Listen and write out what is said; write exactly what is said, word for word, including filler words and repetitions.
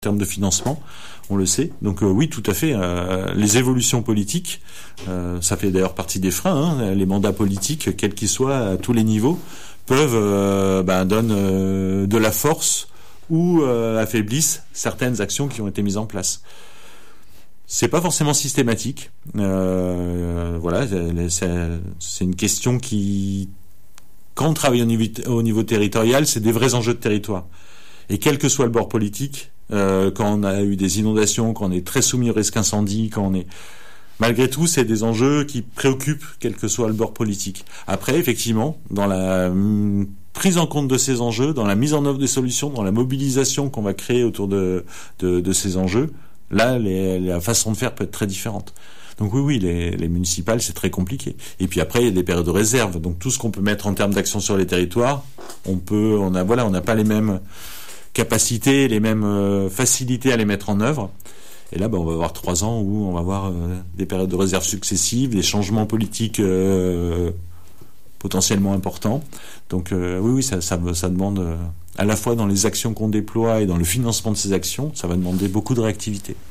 termes de financement, on le sait. Donc euh, oui, tout à fait. Euh, les évolutions politiques, euh, ça fait d'ailleurs partie des freins. Hein, les mandats politiques, quels qu'ils soient, à tous les niveaux, peuvent euh, ben, donnent euh, de la force ou euh, affaiblissent certaines actions qui ont été mises en place. C'est pas forcément systématique. Euh, voilà, c'est, c'est une question qui, quand on travaille au niveau, au niveau territorial, c'est des vrais enjeux de territoire. Et quel que soit le bord politique, euh, quand on a eu des inondations, quand on est très soumis au risque incendie, quand on est... Malgré tout, c'est des enjeux qui préoccupent, quel que soit le bord politique. Après, effectivement, dans la hum, prise en compte de ces enjeux, dans la mise en œuvre des solutions, dans la mobilisation qu'on va créer autour de, de, de ces enjeux, là, les, la façon de faire peut être très différente. Donc oui, oui, les, les municipales, c'est très compliqué. Et puis après, il y a des périodes de réserve. Donc tout ce qu'on peut mettre en termes d'action sur les territoires, on peut, on a, voilà, on n'a pas les mêmes capacités, les mêmes euh, facilités à les mettre en œuvre. Et là, ben, on va avoir trois ans où on va avoir euh, des périodes de réserve successives, des changements politiques euh, potentiellement importants. Donc euh, oui, oui, ça, ça, ça demande, euh, à la fois dans les actions qu'on déploie et dans le financement de ces actions, ça va demander beaucoup de réactivité.